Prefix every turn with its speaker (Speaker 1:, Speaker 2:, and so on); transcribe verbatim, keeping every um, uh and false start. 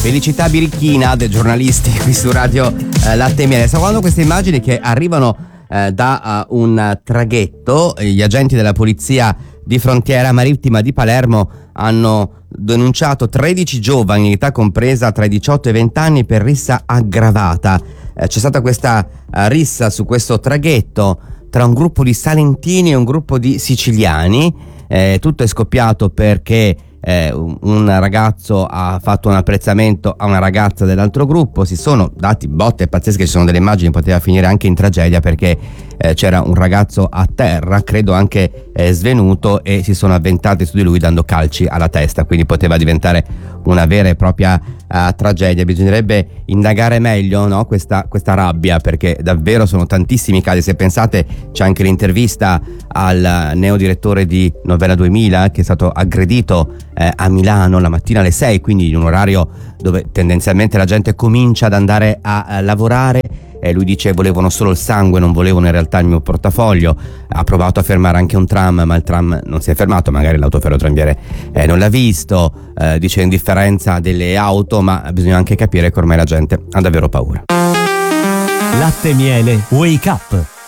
Speaker 1: Felicità birichina dei giornalisti qui su Radio eh, Latte e Miele. Sto guardando queste immagini che arrivano eh, da uh, un traghetto. Gli agenti della polizia di frontiera marittima di Palermo hanno denunciato tredici giovani in età compresa tra i diciotto e i venti anni per rissa aggravata. Eh, c'è stata questa uh, rissa su questo traghetto tra un gruppo di salentini e un gruppo di siciliani. Eh, tutto è scoppiato perché Eh, un ragazzo ha fatto un apprezzamento a una ragazza dell'altro gruppo, si sono dati botte pazzesche, ci sono delle immagini, poteva finire anche in tragedia perché eh, c'era un ragazzo a terra, credo anche eh, svenuto, e si sono avventati su di lui dando calci alla testa, quindi poteva diventare una vera e propria uh, tragedia. Bisognerebbe indagare meglio, no? questa, questa rabbia, perché davvero sono tantissimi casi. Se pensate, c'è anche l'intervista al neodirettore di Novella duemila che è stato aggredito eh, a Milano la mattina alle sei, quindi in un orario dove tendenzialmente la gente comincia ad andare a, a lavorare. E lui dice: volevano solo il sangue, non volevano in realtà il mio portafoglio. Ha provato a fermare anche un tram, ma il tram non si è fermato, magari l'autoferrotranviere eh, non l'ha visto. Eh, dice indifferenza delle auto, ma bisogna anche capire che ormai la gente ha davvero paura.
Speaker 2: Latte e Miele Wake Up.